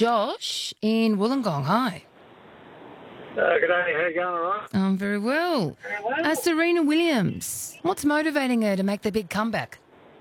Josh in Wollongong. Hi. Good day, how you going, all right? I'm very well. Serena Williams, what's motivating her to make the big comeback?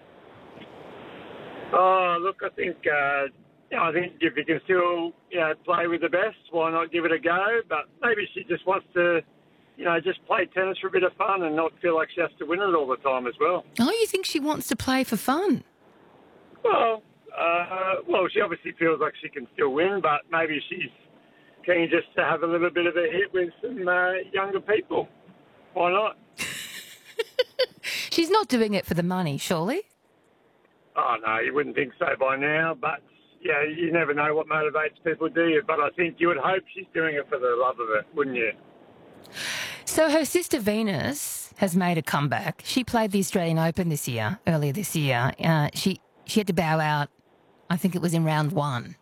Oh, look, I think if you can still, play with the best, why not give it a go? But maybe she just wants to, just play tennis for a bit of fun and not feel like she has to win it all the time as well. Oh, you think she wants to play for fun? Well, she obviously feels like she can still win, but maybe she's keen just to have a little bit of a hit with some younger people. Why not? She's not doing it for the money, surely? Oh, no, you wouldn't think so by now, but, you never know what motivates people, do you? But I think you would hope she's doing it for the love of it, wouldn't you? So her sister Venus has made a comeback. She played the Australian Open earlier this year. She had to bow out, I think it was in round one.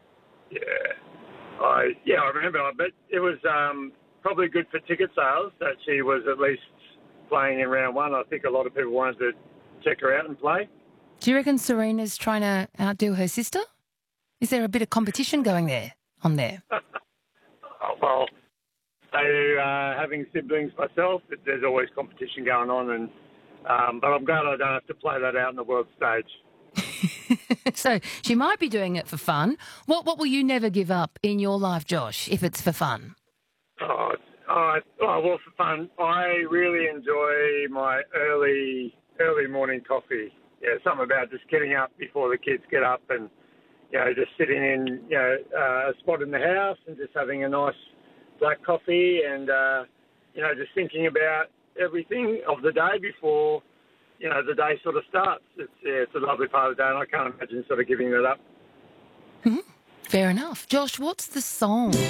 I remember. I bet it was probably good for ticket sales that she was at least playing in round one. I think a lot of people wanted to check her out and play. Do you reckon Serena's trying to outdo her sister? Is there a bit of competition going on there? Well, having siblings myself, there's always competition going on, and but I'm glad I don't have to play that out on the world stage. So she might be doing it for fun. What will you never give up in your life, Josh, if it's for fun? Well, for fun, I really enjoy my early morning coffee. Yeah, something about just getting up before the kids get up and, just sitting in, a spot in the house and just having a nice black coffee and, just thinking about everything of the day before, the day sort of starts. It's a lovely part of the day, and I can't imagine sort of giving that up. Mm-hmm. Fair enough. Josh, what's the song